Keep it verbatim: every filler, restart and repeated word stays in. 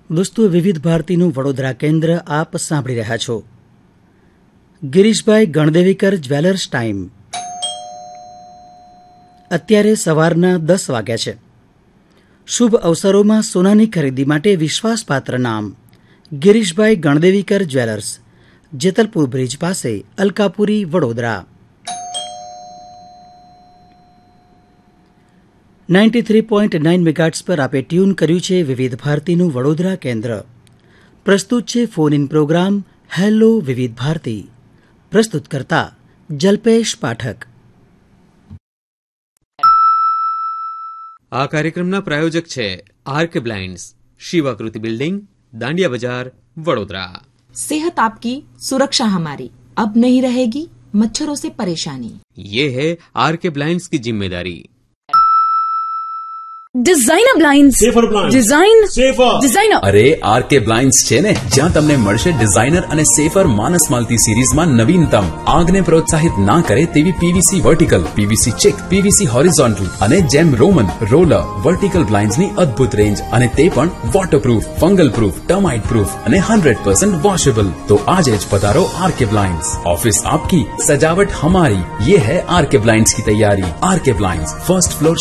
દોસ્તો, વિવિધ ભારતીનું વડોદરા કેન્દ્ર આપ સાંભળી રહ્યા છો. Girishbhai ગણદેવીકર jewellers time. અત્યારે સવારના દસ વાગ્યા છે. શુભ અવસરોમાં સોનાની ખરીદી માટે વિશ્વાસપાત્ર નામ ગિરીશભાઈ ગણદેવીકર જ્વેલર્સ, જેતલપુર બ્રિજ પાસે, Alkapuri, Vadodara. Ninety three point nine મેગાટ્સ પર આપે ટ્યુન કર્યું છે વિવિધ ભારતીનું વડોદરા કેન્દ્ર. પ્રસ્તુત છે ફોન ઇન પ્રોગ્રામ હેલો વિવિધ ભારતી. પ્રસ્તુત કરતા જલ્પેશ પાઠક. આ કાર્યક્રમના પ્રાયોજક છે આરકે બ્લાઇન્ડ્સ, શિવાકૃતિ બિલ્ડિંગ, દાંડિયા બજાર, વડોદરા. सेहत आपकी सुरक्षा हमारी, अब नहीं रहेगी मच्छरों से परेशानी. ये है आरके ब्लाइंड्स की जिम्मेदारी. Designer blinds, safer blinds, design safer designer. અરે આરકે બ્લાઇન્ડ્સ છે ને, જ્યાં તમને મળશે ડિઝાઇનર અને સેફર માનસ માલતી સિરીઝમાં નવીનતમ, આગને પ્રોત્સાહિત ના કરે તેવી PVC vertical, PVC check, PVC horizontal અને જેમ રોમન, રોલર, વર્ટિકલ બ્લાઇન્ડ્સની અદ્ભુત રેન્જ, અને તે પણ waterproof, fungal proof, termite proof અને હંડ્રેડ પર્સન્ટ વોશેબલ. તો આજે જ પધારો આરકે બ્લાઇન્ડ્સ. ઓફિસ આપકી, સજાવટ હમારી. ये है आरके ब्लाइंड्स की तैयारी. R K blinds, first floor,